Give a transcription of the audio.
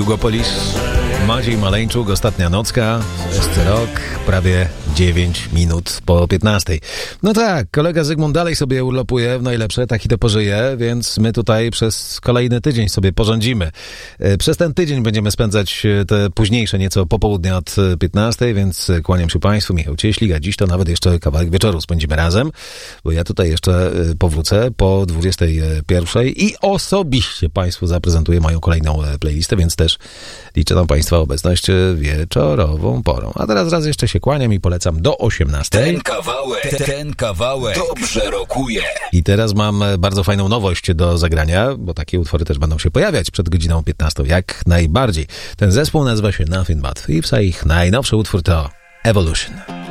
Jugopolis, Maciej Maleńczuk, Ostatnia nocka, jest rok, prawie 9 minut po 15. No tak, kolega Zygmunt dalej sobie urlopuje w najlepsze, taki to pożyje, więc my tutaj przez kolejny tydzień sobie porządzimy. Przez ten tydzień będziemy spędzać te późniejsze nieco popołudnie od 15, więc kłaniam się Państwu, Michał Cieślik, a dziś to nawet jeszcze kawałek wieczoru spędzimy razem, bo ja tutaj jeszcze powrócę po 21 i osobiście Państwu zaprezentuję moją kolejną playlistę, więc też liczę na Państwa obecność wieczorową porą. A teraz raz jeszcze się kłaniam i polecam do 18. Ten kawałek dobrze rokuje. I teraz mam bardzo fajną nowość do zagrania, bo takie utwory też będą się pojawiać przed godziną 15, jak najbardziej. Ten zespół nazywa się Nothing But Thieves, a ich najnowszy utwór to Evolution.